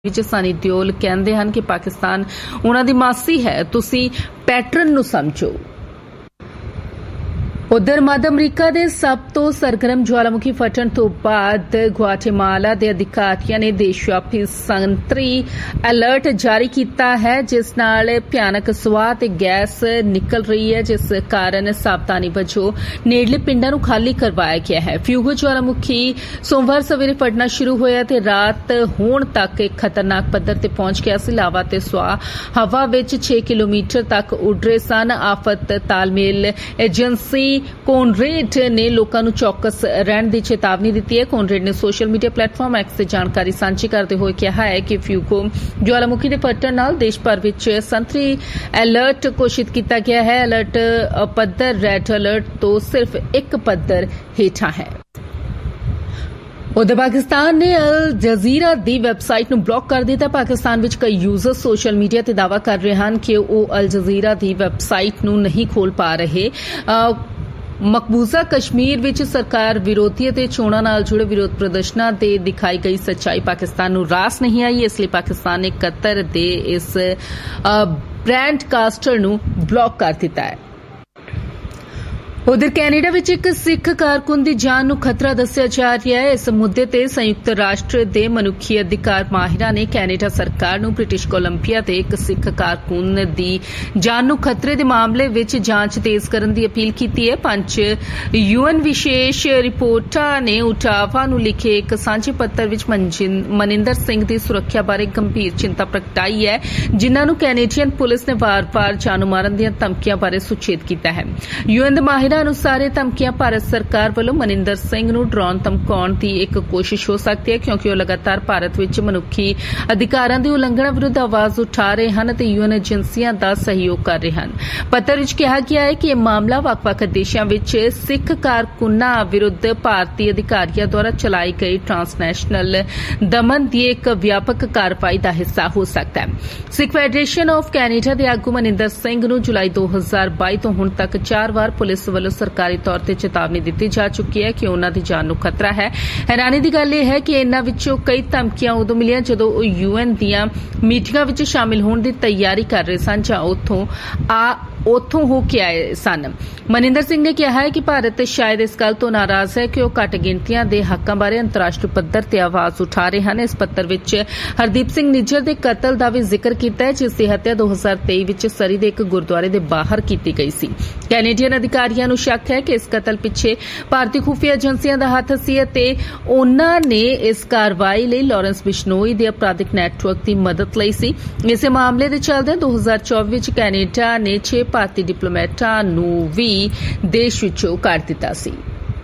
ਵਿੱਚ ਸਨੀ ਦਿਓਲ ਕਹਿੰਦੇ ਹਨ ਕਿ ਪਾਕਿਸਤਾਨ ਉਹਨਾਂ ਦੀ ਮਾਸੀ ਹੈ, ਤੁਸੀਂ ਪੈਟਰਨ ਨੂੰ ਸਮਝੋ। ਉਧਰ ਮੱਧ ਅਮਰੀਕਾ ਦੇ ਸਭ ਤੋਂ ਸਰਗਰਮ ਜਵਾਲਾਮੁਖੀ ਫਟਣ ਤੋਂ ਬਾਅਦ ਗੁਆਟੇਮਾਲਾ ਦੇ ਅਧਿਕਾਰੀਆਂ ਨੇ ਦੇਸ਼ਵਿਆਪੀ ਸੰਤਰੀ ਅਲਰਟ ਜਾਰੀ ਕੀਤਾ ਹੈ, ਜਿਸ ਨਾਲ ਭਿਆਨਕ ਸੁਆਹ ਤੇ ਗੈਸ ਨਿਕਲ ਰਹੀ ਹੈ, ਜਿਸ ਕਾਰਨ ਸਾਵਧਾਨੀ ਵਜੋਂ ਨੇੜਲੇ ਪਿੰਡਾਂ ਨੂੰ ਖਾਲੀ ਕਰਵਾਇਆ ਗਿਆ ਹੈ। ਫਿਊਗੋ ਜਵਾਲਾਮੁਖੀ ਸੋਮਵਾਰ ਸਵੇਰੇ ਫਟਣਾ ਸ਼ੁਰੂ ਹੋਇਆ ਤੇ ਰਾਤ ਹੋਣ ਤੱਕ ਇੱਕ ਖਤਰਨਾਕ ਪੱਧਰ ਤੇ ਪਹੁੰਚ ਗਿਆ ਸੀ। ਲਾਵਾ ਤੇ ਸੁਆਹ ਹਵਾ ਵਿੱਚ 6 ਕਿਲੋਮੀਟਰ ਤੱਕ ਉੱਡ ਰਹੇ ਸਨ। ਆਫਤ ਤਾਲਮੇਲ ਏਜੰਸੀ ਕੋਨਰੇਡ ਨੇ ਲੋਕਾਂ ਨੂੰ ਚੌਕਸ ਰਹਿਣ ਦੀ ਚੇਤਾਵਨੀ ਦਿੱਤੀ ਹੈ। ਕੋਨਰੇਡ ਨੇ ਸੋਸ਼ਲ ਮੀਡੀਆ ਪਲੇਟਫਾਰਮ ਐਕਸ ਤੇ ਜਾਣਕਾਰੀ ਸਾਂਝੀ ਕਰਦੇ ਹੋਏ ਕਿਹਾ ਹੈ ਕਿ ਫਿਊਗੋ ਜਵਾਲਾਮੁਖੀ ਦੇ ਫਟਣ ਨਾਲ ਦੇਸ਼ ਭਰ ਵਿੱਚ ਸੰਤਰੀ ਅਲਰਟ ਘੋਸ਼ਿਤ ਕੀਤਾ ਗਿਆ ਹੈ। ਅਲਰਟ ਪੱਧਰ ਰੈੱਡ ਅਲਰਟ ਤੋਂ ਸਿਰਫ ਇੱਕ ਪੱਧਰ ਹੇਠਾਂ ਹੈ। ਉਧਰ ਪਾਕਿਸਤਾਨ ਨੇ ਅਲ ਜਜ਼ੀਰਾ ਦੀ ਵੈਬਸਾਈਟ ਨੂੰ ਬਲੌਕ ਕਰ ਦਿੱਤਾ। ਪਾਕਿਸਤਾਨ ਵਿੱਚ ਕਈ ਯੂਜ਼ਰ ਸੋਸ਼ਲ ਮੀਡੀਆ ਤੇ ਦਾਅਵਾ ਕਰ ਰਹੇ ਹਨ ਕਿ ਉਹ ਅਲ ਜਜ਼ੀਰਾ ਦੀ ਵੈਬਸਾਈਟ ਨੂੰ ਨਹੀਂ ਖੋਲ੍ਹ ਪਾ ਰਹੇ। ਮਕਬੂਜ਼ਾ ਕਸ਼ਮੀਰ ਵਿੱਚ ਸਰਕਾਰ ਵਿਰੋਧੀ ਅਤੇ ਚੋਣਾਂ ਨਾਲ ਜੁੜੇ ਵਿਰੋਧ ਪ੍ਰਦਰਸ਼ਨਾਂ ਤੇ ਦਿਖਾਈ ਗਈ ਸੱਚਾਈ ਪਾਕਿਸਤਾਨ ਨੂੰ ਰਾਸ ਨਹੀਂ ਆਈ। ਇਸ ਲਈ ਪਾਕਿਸਤਾਨ ਨੇ ਕਤਰ ਦੇ ਇਸ ਬ੍ਰਾਡਕਾਸਟਰ ਨੂੰ ਬਲੌਕ ਕਰ ਦਿੱਤਾ ਹੈ। ਉਧਰ ਕੈਨੇਡਾ ਵਿੱਚ ਇੱਕ ਸਿੱਖ ਕਾਰਕੁਨ ਦੀ ਜਾਨ ਨੂੰ ਖਤਰਾ ਦੱਸਿਆ ਜਾ ਰਿਹਾ ਹੈ। ਇਸ ਮੁੱਦੇ ਤੇ ਸੰਯੁਕਤ ਰਾਸ਼ਟਰ ਦੇ ਮਨੁੱਖੀ ਅਧਿਕਾਰ ਮਾਹਿਰਾਂ ਨੇ ਕੈਨੇਡਾ ਸਰਕਾਰ ਨੂੰ ਬ੍ਰਿਟਿਸ਼ ਕੋਲੰਬੀਆ ਦੇ ਇੱਕ ਸਿੱਖ ਕਾਰਕੁਨ ਦੀ ਜਾਨ ਨੂੰ ਖਤਰੇ ਦੇ ਮਾਮਲੇ ਵਿੱਚ ਜਾਂਚ ਤੇਜ਼ ਕਰਨ ਦੀ ਅਪੀਲ ਕੀਤੀ ਹੈ। 5 UN ਵਿਸ਼ੇਸ਼ ਰਿਪੋਰਟਾਂ ਨੇ ਉਟਾਵਾ ਨੂੰ ਲਿਖੇ ਇੱਕ ਸਾਂਝੇ ਪੱਤਰ ਵਿੱਚ ਮਨਿੰਦਰ ਸਿੰਘ ਦੀ ਸੁਰੱਖਿਆ ਬਾਰੇ ਗੰਭੀਰ ਚਿੰਤਾ ਪ੍ਰਗਟਾਈ ਹੈ, ਜਿਨ੍ਹਾਂ ਨੂੰ ਕੈਨੇਡੀਅਨ ਪੁਲਿਸ ਨੇ ਵਾਰ-ਵਾਰ ਜਾਨੋਂ ਮਾਰਨ ਦੀਆਂ ਧਮਕੀਆਂ ਬਾਰੇ ਸੁਚੇਤ ਕੀਤਾ ਹੈ। UN ਦੇ ਮਾਹਿਰਾਂ ਅਨੁਸਾਰ ਇਹ ਧਮਕੀਆਂ ਭਾਰਤ ਸਰਕਾਰ ਵੱਲੋਂ ਮਨਿੰਦਰ ਸਿੰਘ ਨੂੰ ਡਰਾਉਣ ਧਮਕਾਉਣ ਦੀ ਇੱਕ ਕੋਸ਼ਿਸ਼ ਹੋ ਸਕਦੀ ਹੈ, ਕਿਉਂਕਿ ਉਹ ਲਗਾਤਾਰ ਭਾਰਤ ਵਿੱਚ ਮਨੁੱਖੀ ਅਧਿਕਾਰਾਂ ਦੀ ਉਲੰਘਣਾ ਵਿਰੁੱਧ ਆਵਾਜ਼ ਉਠਾ ਰਹੇ ਹਨ ਅਤੇ UN ਏਜੰਸੀਆਂ ਦਾ ਸਹਿਯੋਗ ਕਰ ਰਹੇ ਹਨ। ਪੱਤਰ ਵਿੱਚ ਕਿਹਾ ਗਿਆ ਹੈ ਕਿ ਇਹ ਮਾਮਲਾ ਵੱਖ-ਵੱਖ ਦੇਸ਼ਾਂ ਵਿੱਚ ਸਿੱਖ ਕਾਰਕੁਨਾਂ ਵਿਰੁੱਧ ਭਾਰਤੀ ਅਧਿਕਾਰੀਆਂ ਦੁਆਰਾ ਚਲਾਈ ਗਈ ਟ੍ਰਾਂਸਨੈਸ਼ਨਲ ਦਮਨ ਦੀ ਇੱਕ ਵਿਆਪਕ ਕਾਰਵਾਈ ਦਾ ਹਿੱਸਾ ਹੋ ਸਕਦਾ ਹੈ। ਸਿੱਖ ਫੈਡਰੇਸ਼ਨ ਆਫ ਕੈਨੇਡਾ ਦੇ ਆਗੂ ਮਨਿੰਦਰ ਸਿੰਘ ਨੂੰ ਜੁਲਾਈ 2022 ਤੋਂ ਹੁਣ ਤੱਕ 4 ਵਾਰ ਪੁਲਿਸ ਵੱਲੋਂ ਸਰਕਾਰੀ ਤੌਰ ਤੇ ਚੇਤਾਵਨੀ ਦਿੱਤੀ ਜਾ ਚੁੱਕੀ ਹੈ ਕਿ ਉਨ੍ਹਾਂ ਦੀ ਜਾਨ ਨੂੰ ਖਤਰਾ ਹੈ। ਹੈਰਾਨੀ ਦੀ ਗੱਲ ਇਹ ਹੈ ਕਿ ਇਨ੍ਹਾਂ ਵਿੱਚੋਂ ਕਈ ਧਮਕੀਆਂ ਉਦੋਂ ਮਿਲੀਆਂ ਜਦੋਂ ਉਹ UN ਦੀਆਂ ਮੀਟਿੰਗਾਂ ਵਿੱਚ ਸ਼ਾਮਿਲ ਹੋਣ ਦੀ ਤਿਆਰੀ ਕਰ ਰਹੇ ਸਨ ਜਾਂ ਉੱਥੋਂ ਹੋ ਕੇ ਆਏ ਸਨ। ਮਨਿੰਦਰ ਸਿੰਘ ਨੇ ਕਿਹਾ ਹੈ ਕਿ ਭਾਰਤ ਸ਼ਾਇਦ ਇਸ ਗੱਲ ਤੋਂ ਨਾਰਾਜ਼ ਹੈ ਕਿ ਉਹ ਘੱਟ ਗਿਣਤੀਆਂ ਦੇ ਹੱਕਾਂ ਬਾਰੇ ਅੰਤਰਰਾਸ਼ਟਰੀ ਪੱਧਰ ਤੇ ਆਵਾਜ਼ ਉਠਾ ਰਹੇ ਹਨ। ਇਸ ਪੱਤਰ ਵਿੱਚ ਹਰਦੀਪ ਸਿੰਘ ਨਿੱਜਰ ਦੇ ਕਤਲ ਦਾ ਵੀ ਜ਼ਿਕਰ ਕੀਤਾ ਹੈ, ਜਿਸ ਦੀ ਹੱਤਿਆ 2023 ਵਿੱਚ ਸਰੀ ਦੇ ਇੱਕ ਗੁਰਦੁਆਰੇ ਦੇ ਬਾਹਰ ਕੀਤੀ ਗਈ ਸੀ। ਕੈਨੇਡੀਅਨ ਅਧਿਕਾਰੀਆਂ ਨੂੰ ਸ਼ੱਕ ਹੈ ਕਿ ਇਸ ਕਤਲ ਪਿੱਛੇ ਭਾਰਤੀ ਖੁਫੀਆ ਏਜੰਸੀਆਂ ਦਾ ਹੱਥ ਸੀ ਅਤੇ ਉਨ੍ਹਾਂ ਨੇ ਇਸ ਕਾਰਵਾਈ ਲਈ ਲਾਰੈਂਸ ਬਿਸ਼ਨੋਈ ਦੇ ਅਪਰਾਧਿਕ ਨੈਟਵਰਕ ਦੀ ਮਦਦ ਲਈ ਸੀ। ਇਸੇ ਮਾਮਲੇ ਦੇ ਚੱਲਦੇ 2024 ਵਿੱਚ ਕੈਨੇਡਾ ਨੇ 6 ਭਾਰਤੀ ਡਿਪਲੋਮੈਟਾਂ ਨੂੰ ਵੀ ਦੇਸ਼ ਵਿੱਚੋਂ ਕੱਢ ਦਿੱਤਾ ਸੀ।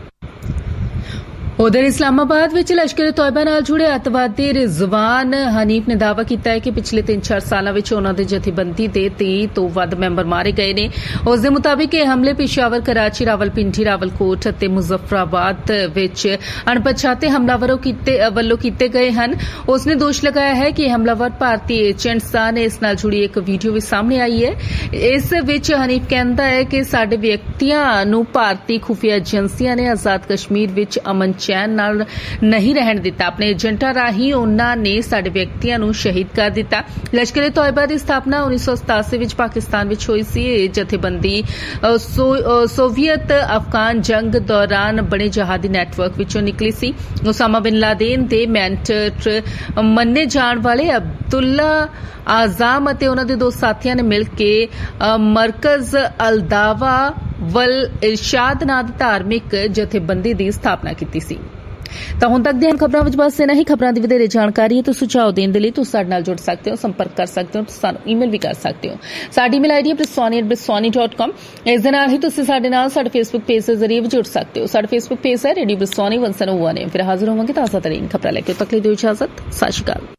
ਉਧਰ ਇਸਲਾਮਾਬਾਦ ਵਿੱਚ ਲਸ਼ਕਰ ਤੋਇਬਾ ਨਾਲ ਜੁੜੇ ਅੱਤਵਾਦੀ ਰਿਜ਼ਵਾਨ ਹਨੀਫ ਨੇ ਦਾਅਵਾ ਕੀਤਾ ਹੈ ਕਿ ਪਿਛਲੇ 3-4 ਸਾਲਾਂ ਵਿੱਚ ਉਨ੍ਹਾਂ ਦੇ ਜਥੇਬੰਦੀ ਦੇ 30 ਤੋਂ ਵੱਧ ਮੈਂਬਰ ਮਾਰੇ ਗਏ ਨੇ। ਉਸ ਦੇ ਮੁਤਾਬਿਕ ਇਹ ਹਮਲੇ ਪਿਸ਼ਾਵਰ, ਕਰਾਚੀ, ਰਾਵਲਪਿੰਡੀ, ਰਾਵਲਕੋਟ ਅਤੇ ਮੁਜ਼ੱਫਰਾਬਾਦ ਵਿੱਚ ਅਣਪਛਾਤੇ ਹਮਲਾਵਰਾਂ ਵੱਲੋਂ ਕੀਤੇ ਗਏ ਹਨ। ਉਸ ਨੇ ਦੋਸ਼ ਲਗਾਇਆ ਹੈ ਕਿ ਇਹ ਹਮਲਾਵਰ ਭਾਰਤੀ ਏਜੰਟਸ ਸਨ। ਇਸ ਨਾਲ ਜੁੜੀ ਇੱਕ ਵੀਡੀਓ ਵੀ ਸਾਹਮਣੇ ਆਈ ਹੈ। ਇਸ ਵਿੱਚ ਹਨੀਫ ਕਹਿੰਦਾ ਹੈ ਕਿ ਸਾਡੇ ਵਿਅਕਤੀਆਂ ਨੂੰ ਭਾਰਤੀ ਖੁਫੀਆ ਏਜੰਸੀਆਂ ਨੇ ਆਜ਼ਾਦ ਕਸ਼ਮੀਰ ਵਿੱਚ ਅਮਨ ਚੈਨ ਨਾਲ ਨਹੀਂ ਰਹਿਣ ਦਿੱਤਾ। ਆਪਣੇ ਏਜੰਟਾਂ ਰਾਹੀਂ ਉਨ੍ਹਾਂ ਨੇ ਸਾਡੇ ਵਿਅਕਤੀਆਂ ਨੂੰ ਸ਼ਹੀਦ ਕਰ ਦਿੱਤਾ। ਲਸ਼ਕਰ ਤੋਇਬਾ ਦੀ ਸਥਾਪਨਾ 1987 ਵਿੱਚ ਪਾਕਿਸਤਾਨ ਵਿੱਚ ਹੋਈ ਸੀ। ਇਹ ਜਥੇਬੰਦੀ ਸੋਵੀਅਤ ਅਫਗਾਨ ਜੰਗ ਦੌਰਾਨ ਬਣੇ ਜਹਾਦੀ ਨੈਟਵਰਕ ਵਿੱਚੋਂ ਨਿਕਲੀ ਸੀ। ਉਸਾਮਾ ਬਿਨ ਲਾਦੇਨ ਦੇ ਮੈਂਟਰ ਮੰਨੇ ਜਾਣ ਵਾਲੇ ਅਬਦੁੱਲਾ ਆਜ਼ਾਮ ਅਤੇ ਉਨ੍ਹਾਂ ਦੇ 2 ਸਾਥੀਆਂ ਨੇ ਮਿਲ ਕੇ ਮਰਕਜ਼ ਅਲ-ਦਾਵਾ ਵਲ ਇਰਸ਼ਾਦ ਨਾਂ ਦੀ ਧਾਰਮਿਕ ਜਥੇਬੰਦੀ ਦੀ ਸਥਾਪਨਾ ਕੀਤੀ ਸੀ। ਤਾਂ ਹੁਣ ਤੱਕ ਦੀਆਂ ਖਬਰਾਂ ਵਿੱਚ ਬਸ ਇਨਾ ਹੀ। ਖਬਰਾਂ ਦੀ ਵਧੇਰੇ ਜਾਣਕਾਰੀ ਅਤੇ ਸੁਝਾਅ ਦੇਣ ਦੇ ਲਈ ਤੁਸੀਂ ਸਾਡੇ ਨਾਲ ਜੁੜ ਸਕਦੇ ਹੋ, ਸੰਪਰਕ ਕਰ ਸਕਦੇ ਹੋ, ਸਾਨੂੰ ਈਮੇਲ ਵੀ ਕਰ ਸਕਦੇ ਹੋ। ਸਾਡੀ ਈਮੇਲ ਆਈਡੀ ਹੈ brisoni@brisoni.com। ਇਸ ਦੇ ਨਾਲ ਹੀ ਤੁਸੀਂ ਸਾਡੇ ਨਾਲ ਸਾਡੇ ਫੇਸਬੁੱਕ ਪੇਜ ਦੇ ਜ਼ਰੀਏ ਵੀ ਜੁੜ ਸਕਦੇ ਹੋ। ਸਾਡਾ ਫੇਸਬੁੱਕ ਪੇਜ ਹੈ ਰੇਡੀਓ ਬ੍ਰਿਸੋਨੀ 101। ਫਿਰ ਹਾਜ਼ਰ ਹੋਵਾਂਗੇ ਤਾਜ਼ਾ ਤਰੀਨ ਖਬਰਾਂ ਲੈ ਕੇ। ਤੱਕ ਲਈ ਦਿਓ ਇਜਾਜ਼ਤ। ਸਤਿ ਸ਼੍ਰੀ ਅਕਾਲ।